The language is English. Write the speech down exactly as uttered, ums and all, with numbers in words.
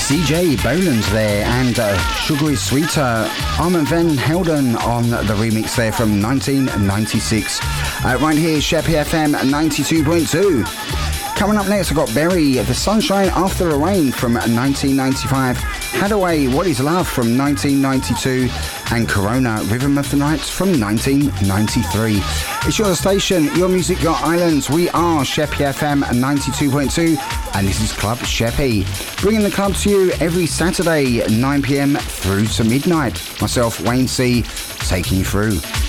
C J Boland there, and uh, Sugar is Sweeter, Armand Van Helden on the remix there from nineteen ninety-six. Uh, right here, Sheppy F M ninety-two point two. Coming up next, I've got Berry, The Sunshine After the Rain from nineteen ninety-five, Hadaway, What Is Love from nineteen ninety-two, and Corona, Rhythm of the Night from nineteen ninety-three. It's your station, your music, your islands. We are Sheppy F M ninety-two point two, and this is Club Sheppy, bringing the club to you every Saturday, nine p.m. through to midnight. Myself, Wayne C, taking you through.